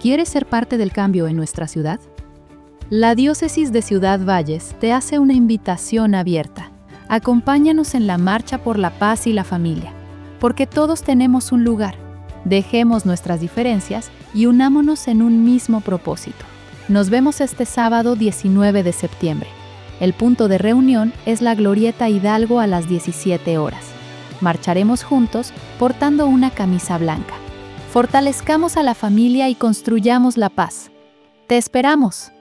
¿Quieres ser parte del cambio en nuestra ciudad? La Diócesis de Ciudad Valles te hace una invitación abierta. Acompáñanos en la marcha por la paz y la familia, porque todos tenemos un lugar. Dejemos nuestras diferencias y unámonos en un mismo propósito. Nos vemos este sábado 19 de septiembre. El punto de reunión es la Glorieta Hidalgo a las 17 horas. Marcharemos juntos portando una camisa blanca. Fortalezcamos a la familia y construyamos la paz. ¡Te esperamos!